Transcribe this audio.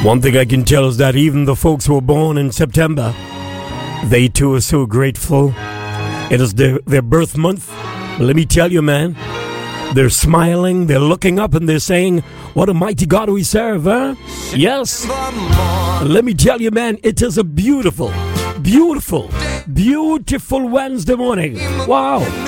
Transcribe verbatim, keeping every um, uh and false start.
One thing I can tell is that even the folks who were born in September, they too are so grateful. It is their, their birth month. But let me tell you, man, they're smiling, they're looking up, and they're saying, what a mighty God we serve, huh? Yes. Let me tell you, man, it is a beautiful, beautiful, beautiful Wednesday morning. Wow.